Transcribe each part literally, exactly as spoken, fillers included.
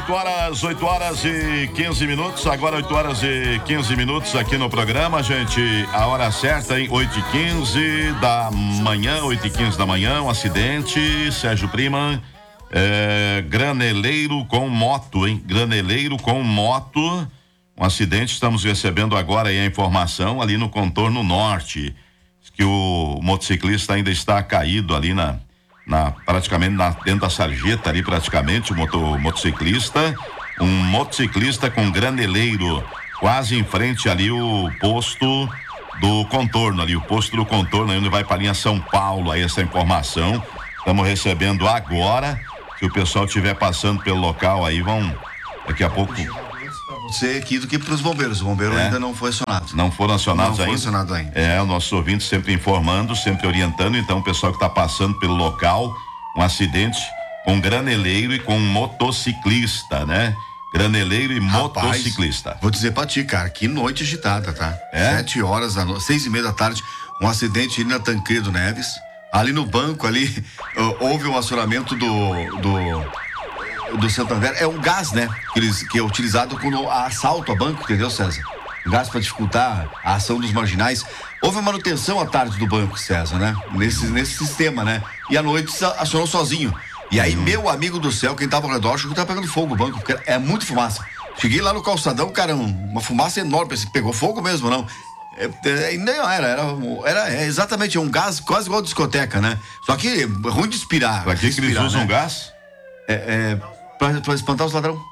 oito horas, oito horas e quinze minutos, agora oito horas e quinze minutos aqui no programa, gente, a hora certa, hein? oito e quinze da manhã, oito e quinze da manhã, um acidente, Sérgio Prima, é, graneleiro com moto, hein? Graneleiro com moto, um acidente, estamos recebendo agora aí a informação ali no contorno norte, que o motociclista ainda está caído ali na Na, praticamente na, dentro da sarjeta ali, praticamente, o moto, motociclista, um motociclista com graneleiro, quase em frente ali o posto do contorno ali, o posto do contorno, aí onde vai para a linha São Paulo, aí essa informação, estamos recebendo agora, se o pessoal estiver passando pelo local aí, vão, daqui a pouco... Você aqui do que para os bombeiros, o bombeiro é. ainda não foi acionado. Não foram acionados não ainda? Não foi acionado ainda. É, o nosso ouvinte sempre informando, sempre orientando, então o pessoal que está passando pelo local, um acidente com graneleiro e com motociclista, né? Graneleiro e Rapaz, motociclista. Vou dizer pra ti, cara, que noite agitada, tá? É? Sete horas da noite, seis e meia da tarde, um acidente ali na Tancredo Neves, ali no banco ali, uh, houve um acionamento do... do do Santander, é um gás, né, que, eles, que é utilizado quando há assalto a banco, entendeu, César? Gás para dificultar a ação dos marginais. Houve a manutenção à tarde do banco, César, né? Nesse, nesse sistema, né? E à noite acionou sozinho. E aí, uhum. meu amigo do céu, quem tava ao redor, achou que tava pegando fogo o banco, porque é muito fumaça. Cheguei lá no calçadão, cara, uma fumaça enorme, pensei, pegou fogo mesmo, não? É, é, não, era, era, era é, exatamente, é um gás quase igual a discoteca, né? Só que é ruim de expirar. Pra que, respirar, que eles usam né? gás? É, é pra, pra espantar os ladrões.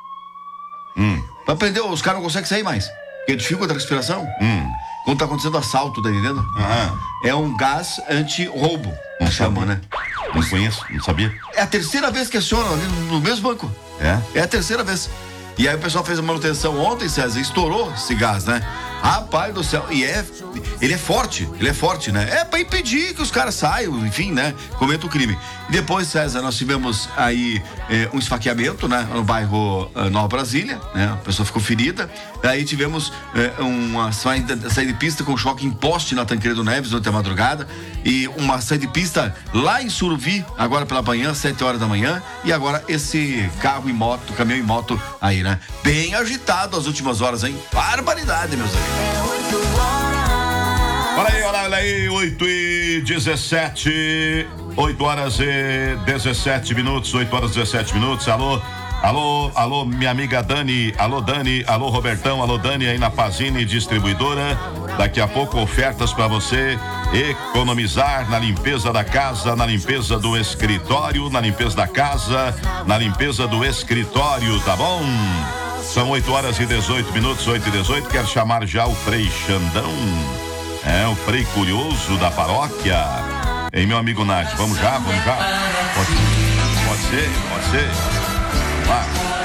Hum. Pra prender, os caras não conseguem sair mais. Porque dificulta a respiração. Hum. Quando tá acontecendo assalto, tá entendendo? Ah. É um gás anti-roubo. Não chama, sabia. né? Não conheço, não sabia. É a terceira vez que aciona ali no, no mesmo banco. É? É a terceira vez. E aí o pessoal fez a manutenção ontem, César, estourou esse gás, né? Rapaz do céu, e é, ele é forte, ele é forte, né? É pra impedir que os caras saiam, enfim, né? Cometam o crime. E depois, César, nós tivemos aí eh, um esfaqueamento, né? No bairro uh, Nova Brasília, né? A pessoa ficou ferida. Aí tivemos eh, uma saída, saída de pista com choque em poste na Tancredo Neves, ontem à madrugada. E uma saída de pista lá em Suruvi, agora pela manhã, sete horas da manhã. E agora esse carro e moto, caminhão e moto aí, né? Bem agitado as últimas horas, hein? Barbaridade, meus amigos. Olha aí, olha aí, oito e dezessete, oito horas e dezessete minutos, oito horas e dezessete minutos, alô, alô, alô, minha amiga Dani, alô Dani, alô Robertão, alô Dani aí na Pazini Distribuidora, daqui a pouco ofertas para você economizar na limpeza da casa, na limpeza do escritório, na limpeza da casa, na limpeza do escritório, tá bom? São oito horas e dezoito minutos, oito e dezoito. Quero chamar já o Frei Xandão. É, o Frei Curioso da paróquia. Ei, meu amigo Nath, vamos já, vamos já. Pode, pode ser, pode ser. Vá.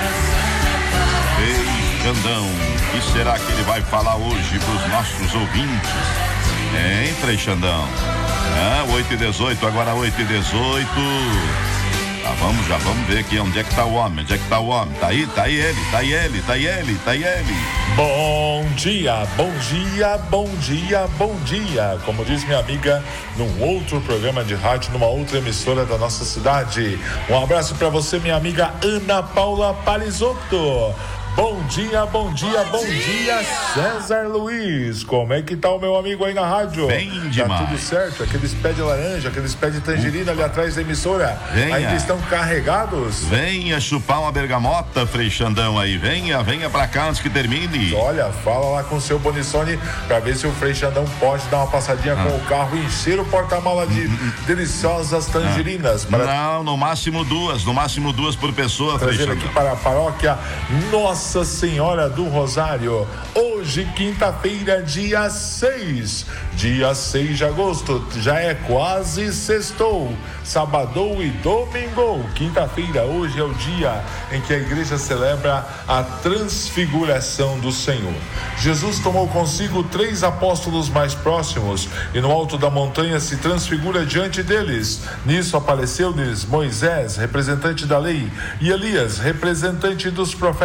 Frei Xandão, o que será que ele vai falar hoje para os nossos ouvintes? Hein, Frei Xandão? É, oito e dezoito, agora oito e dezoito. Ah, vamos, já vamos ver aqui onde é que tá o homem, onde é que tá o homem, tá aí, tá aí ele, tá aí ele, tá aí ele, tá aí ele. Bom dia, bom dia, bom dia, bom dia, como diz minha amiga num outro programa de rádio, numa outra emissora da nossa cidade. Um abraço pra você, minha amiga Ana Paula Palizotto. Bom dia, bom dia, bom, bom dia. dia, César Luiz. Como é que tá o meu amigo aí na rádio? Bem demais. Tá tudo certo? Aqueles pés de laranja, aqueles pés de tangerina ali atrás da emissora, venha. Ainda estão carregados? Venha chupar uma bergamota, Frei Xandão aí. Venha, venha pra cá antes que termine. Olha, fala lá com o seu Bonissone pra ver se o Frei Xandão pode dar uma passadinha ah. com o carro e encher o porta-mala de hum, deliciosas tangerinas. Ah. Para... Não, no máximo duas, no máximo duas por pessoa, Frei Trazer Xandão. aqui para a paróquia Nossa Nossa Senhora do Rosário, hoje quinta-feira, dia seis, dia seis de agosto, já é quase sextou, sabadou e domingo, quinta-feira, hoje é o dia em que a igreja celebra a transfiguração do Senhor. Jesus tomou consigo três apóstolos mais próximos e no alto da montanha se transfigura diante deles. Nisso apareceu-lhes Moisés, representante da lei, e Elias, representante dos profetas,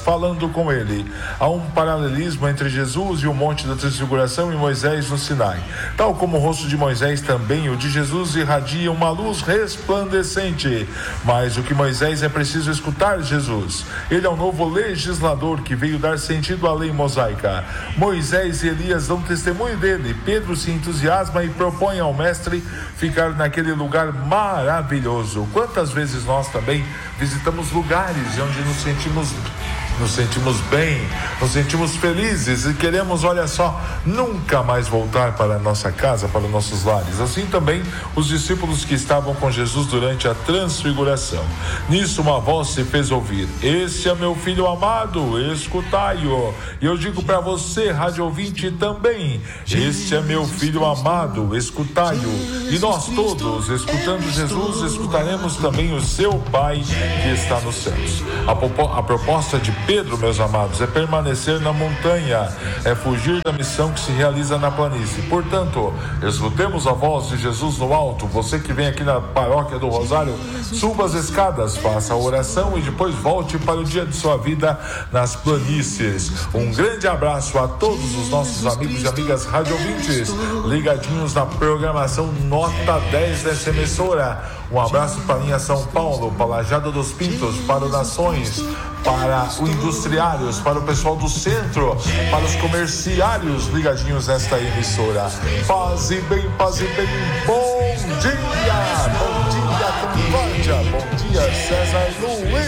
falando com ele. Há um paralelismo entre Jesus e o Monte da Transfiguração e Moisés no Sinai. Tal como o rosto de Moisés, também o de Jesus irradia uma luz resplandecente. Mas o que Moisés é preciso escutar Jesus. Ele é o novo legislador que veio dar sentido à lei mosaica. Moisés e Elias dão testemunho dele. Pedro se entusiasma e propõe ao mestre ficar naquele lugar maravilhoso. Quantas vezes nós também visitamos lugares onde nos sentimos nos sentimos bem, nos sentimos felizes e queremos, olha só, nunca mais voltar para a nossa casa, para os nossos lares. Assim também os discípulos que estavam com Jesus durante a transfiguração. Nisso uma voz se fez ouvir: "Este é meu filho amado, escutai-o." E eu digo para você, rádio ouvinte, também: este é meu filho amado, escutai-o. E nós todos, escutando Jesus, escutaremos também o seu Pai que está nos céus. A, popo- a proposta de Pedro, meus amados, é permanecer na montanha, é fugir da missão que se realiza na planície. Portanto, escutemos a voz de Jesus no alto. Você que vem aqui na paróquia do Rosário, suba as escadas, faça a oração e depois volte para o dia de sua vida nas planícies. Um grande abraço a todos os nossos amigos e amigas radiovintes ligadinhos na programação Nota dez dessa emissora. Um abraço para a linha São Paulo, para a Lajada dos Pintos, para o Nações, para o Industriários, para o pessoal do centro, para os comerciários ligadinhos nesta emissora. Paz e bem, paz e bem, bom dia! Bom dia, Concórdia! Bom dia, César Luiz!